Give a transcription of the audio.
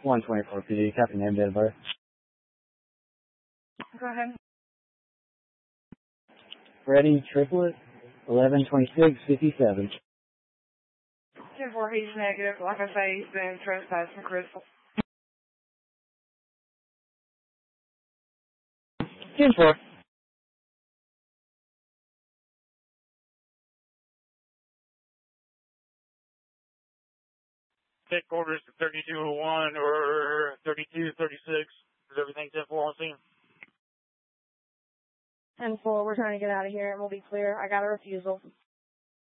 124 PD, copy name, date of birth. Go ahead. Freddie Triplet, 11/26/57. 10-4, he's negative. Like I say, he's been trespassing Crystal. 10-4. Take orders to 3201 or 3236. Is everything 10-4 on scene? 10-4, we're trying to get out of here and we'll be clear. I got a refusal.